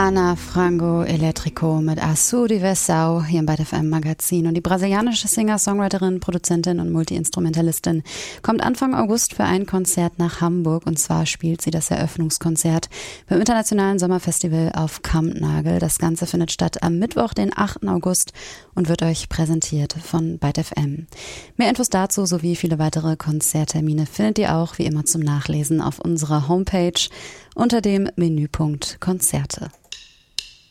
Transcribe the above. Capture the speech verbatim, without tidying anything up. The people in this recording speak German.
Ana Frango Electrico mit Aço Diversão hier im Byte F M Magazin. Und die brasilianische Singer-Songwriterin, Produzentin und Multi-Instrumentalistin kommt Anfang August für ein Konzert nach Hamburg. Und zwar spielt sie das Eröffnungskonzert beim Internationalen Sommerfestival auf Kampnagel. Das Ganze findet statt am Mittwoch, den achten August und wird euch präsentiert von Byte F M. Mehr Infos dazu sowie viele weitere Konzerttermine findet ihr auch wie immer zum Nachlesen auf unserer Homepage unter dem Menüpunkt Konzerte.